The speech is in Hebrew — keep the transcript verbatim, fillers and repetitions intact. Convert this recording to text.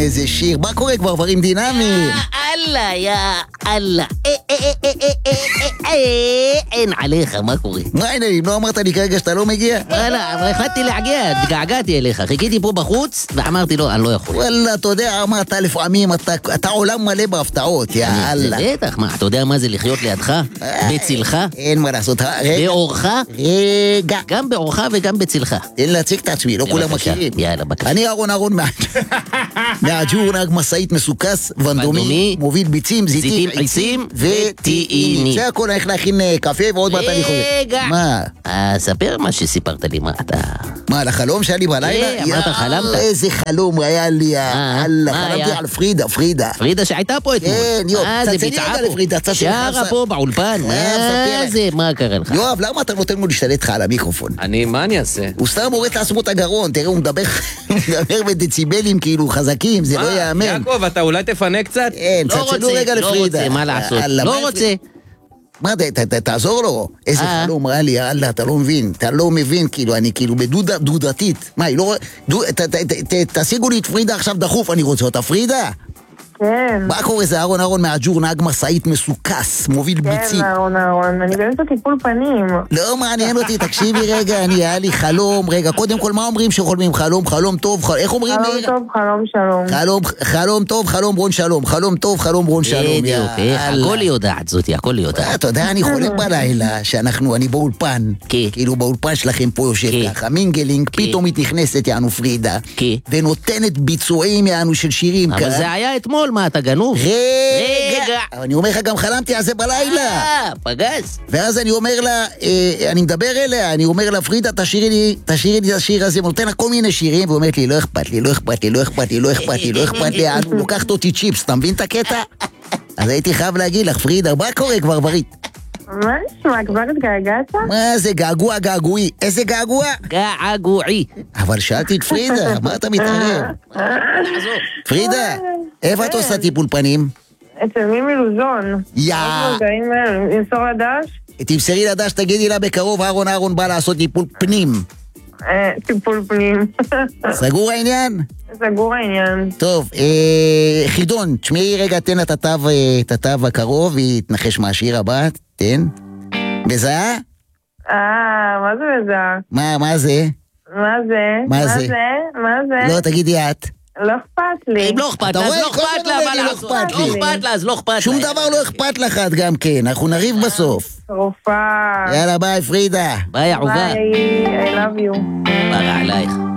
איזה שיר. מה קורה כבר, דברים דינמיים? אללה, יא אללה. אין עליך, מה קורה? מה העניינים? לא אמרת לי כרגע שאתה לא מגיע? וואלה, אבל החלטתי להגיע, התגעגעתי אליך. חיכיתי פה בחוץ, ואמרתי לו, אני לא יכול. וואלה, אתה יודע מה, אתה לפעמים, אתה עולם מלא בהפתעות, יא אללה. בטח, מה, אתה יודע מה זה לחיות לידך? בצלך? אין מה לעשות. באורך? רגע. גם באורך וגם בצלך. תן להציג את עצמי, לא כולם מכירים. יאללה, בבקשה. אני אהרון אהרון מהג'ור, נהג מסעית מסוכס, ונדומי, מוביל ביצים, זיתים, עצים וטעינים. זה הכל, איך להכין קפה ועוד מעט אני חוזר. רגע. מה? ספר מה שסיפרת לי, מה אתה... מה, על החלום שהיה לי בלילה? אמרת חלמת? איזה חלום היה לי, חלמתי על פרידה, פרידה. פרידה שהייתה פה אתמול. כן, יואב, צצני רגע לפרידה, צצני. שרה פה באולפן, מה זה, מה קרה לך? יואב, למה אתה נותן לו להשתלט לך על המיקרופון? אני, מה אני אעשה? הוא סתם מורד לעצמו את הגרון, תראה, הוא מדבר בדציבלים כאילו חזקים, זה לא יאמן. יעקב, אתה אולי תפנה קצת? כן, צצנו רגע לפרידה. לא רוצה, מה לעשות? לא רוצה. מה, תעזור לו? איזה חלום רע לי, אללה, אתה לא מבין, אתה לא מבין, כאילו, אני כאילו בדודתית. מה, היא לא... תשיגו לי את פרידה עכשיו דחוף, אני רוצה אותה, פרידה? כן. מה קורה? זה אהרון אהרון מהג'ור, נהג מסעית מסוכס, מוביל ביצים. כן, אהרון אהרון, אני באמת בטיפול פנים. לא מעניין אותי, תקשיבי רגע, אני, היה לי חלום, רגע, קודם כל, מה אומרים שחולמים? חלום, חלום טוב, איך אומרים? חלום טוב, חלום שלום. חלום, חלום טוב, חלום ברון שלום, חלום טוב, חלום ברון שלום. בדיוק, הכל היא יודעת זאתי, הכל היא יודעת. אתה יודע, אני חולם בלילה, שאנחנו, אני באולפן, כאילו באולפן שלכם פה יושב ככה, מינגלינג, פתאום היא נכנסת, יענו פרידה, ונותנת ביצועים, יענו של שירים. אבל זה היה אתמול, מה, אתה גנוב? רגע! אני אומר לך, גם חלמתי על זה בלילה. אה, פגז. ואז אני אומר לה, אני מדבר אליה, אני אומר לה, פרידה, תשאירי לי, תשאירי לי את השיר הזה, ונותן לה כל מיני שירים, ואומרת לי, לא אכפת לי, לא אכפת לי, לא אכפת לי, לא אכפת לי, לא אכפת לי, אני לוקחת אותי צ'יפס, אתה מבין את הקטע? אז הייתי חייב להגיד לך, פרידה, מה קורה כבר ברית? מה נשמע? כבר התגעגעת? מה זה געגוע געגועי? איזה געגוע? געגועי. אבל שאלתי את פרידה, מה אתה מתערב? פרידה, איפה את עושה טיפול פנים? אצל מי מילוזון. יא! ימסור לדש? תמסרי לדש, תגידי לה בקרוב, אהרון אהרון בא לעשות טיפול פנים. טיפול פנים. סגור העניין? סגור העניין. טוב, חידון, תשמעי רגע, תן לה את התו הקרוב, היא תנחש מהשיר הבא, תן. מזהה? אה, מה זה מזהה? מה, מה זה? מה זה? מה זה? מה זה? לא, תגידי את. לא אכפת לי. אם לא אכפת לה, אז לא אכפת לה, מה לעשות? לא אכפת לה, אז לא אכפת לה. שום דבר לא אכפת לך את גם כן, אנחנו נריב בסוף. תרופה. יאללה, ביי פרידה. ביי, אהובה. ביי, I love you. ברע עלייך.